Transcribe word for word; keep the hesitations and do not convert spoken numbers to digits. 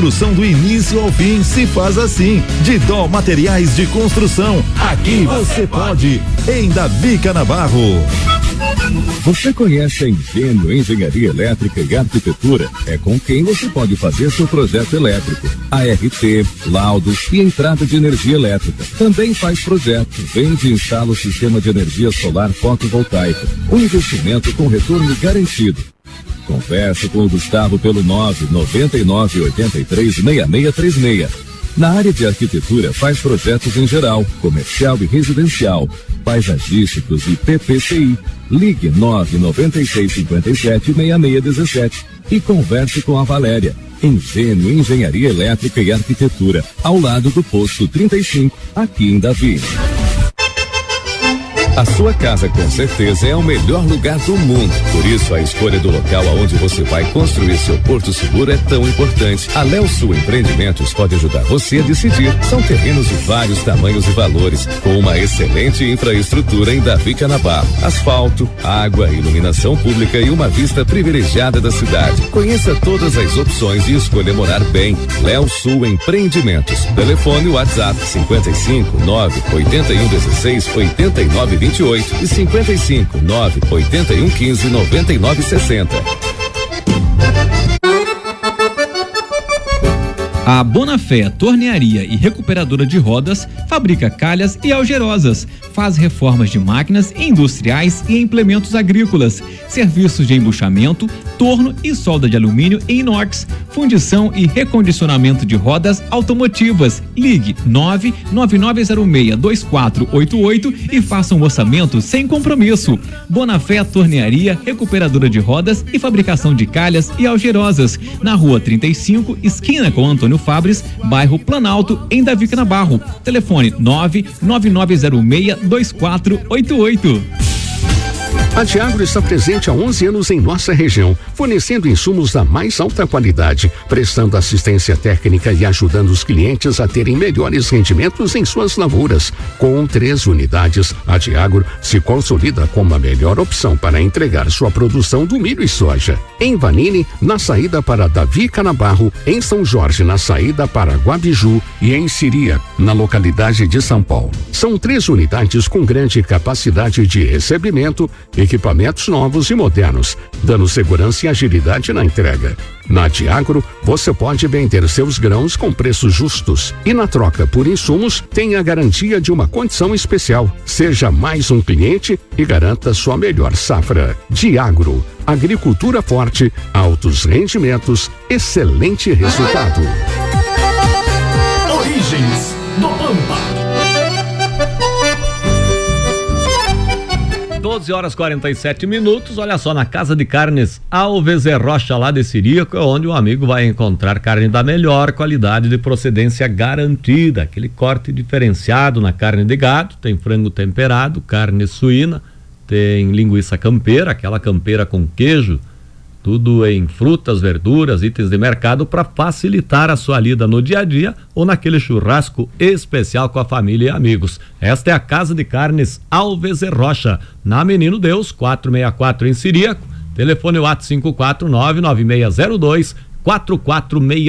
construção do início ao fim se faz assim. Didó Materiais de Construção. Aqui você pode. Em Davi Canabarro. Você conhece a Ingênio Engenharia Elétrica e Arquitetura? É com quem você pode fazer seu projeto elétrico, A R T, laudos e entrada de energia elétrica. Também faz projeto, vende e instala o sistema de energia solar fotovoltaica. Um investimento com retorno garantido. Converse com o Gustavo pelo nove nove nove oito três seis seis três seis. Na área de arquitetura, faz projetos em geral, comercial e residencial, paisagísticos e P P C I. Ligue nove nove seis cinco sete seis seis um sete e converse com a Valéria. Ingênio Engenharia Elétrica e Arquitetura, ao lado do posto trinta e cinco, aqui em Davi. A sua casa com certeza é o melhor lugar do mundo. Por isso, a escolha do local aonde você vai construir seu porto seguro é tão importante. A Léo Sul Empreendimentos pode ajudar você a decidir. São terrenos de vários tamanhos e valores, com uma excelente infraestrutura em Davi Canabarro. Asfalto, água, iluminação pública e uma vista privilegiada da cidade. Conheça todas as opções e escolha morar bem. Léo Sul Empreendimentos. Telefone WhatsApp cinquenta e cinco, nove oito um dezesseis, oitenta e nove vinte e oito e cinquenta e cinco, nove oito um quinze, noventa e nove sessenta. A Bonafé Tornearia e Recuperadora de Rodas fabrica calhas e algerosas, faz reformas de máquinas industriais e implementos agrícolas, serviços de embuchamento, torno e solda de alumínio e inox, fundição e recondicionamento de rodas automotivas. Ligue nove nove nove zero seis dois quatro oito oito e faça um orçamento sem compromisso. Bonafé Tornearia, Recuperadora de Rodas e fabricação de calhas e algerosas, na rua trinta e cinco, esquina com Antônio Fabres, bairro Planalto, em Davi Canabarro. Telefone nove nove nove zero seis dois quatro oito oito. A Diagro está presente há onze anos em nossa região, fornecendo insumos da mais alta qualidade, prestando assistência técnica e ajudando os clientes a terem melhores rendimentos em suas lavouras. Com três unidades, a Diagro se consolida como a melhor opção para entregar sua produção do milho e soja. Em Vanini, na saída para Davi Canabarro, em São Jorge, na saída para Guabiju e em Siria, na localidade de São Paulo. São três unidades com grande capacidade de recebimento, equipamentos novos e modernos, dando segurança e agilidade na entrega. Na Diagro, você pode vender seus grãos com preços justos e na troca por insumos tem a garantia de uma condição especial. Seja mais um cliente e garanta sua melhor safra. Diagro, agricultura forte, altos rendimentos, excelente resultado. Origens do Pampa. doze horas e quarenta e sete minutos, olha só, na Casa de Carnes Alves e Rocha, lá de Sirico, é onde o amigo vai encontrar carne da melhor qualidade de procedência garantida, aquele corte diferenciado na carne de gado, tem frango temperado, carne suína, tem linguiça campeira, aquela campeira com queijo, tudo em frutas, verduras, itens de mercado para facilitar a sua lida no dia a dia ou naquele churrasco especial com a família e amigos. Esta é a Casa de Carnes Alves e Rocha, na Menino Deus, quatrocentos e sessenta e quatro em Siríaco. Telefone WhatsApp cinco quatro nove nove seis zero dois quatro quatro seis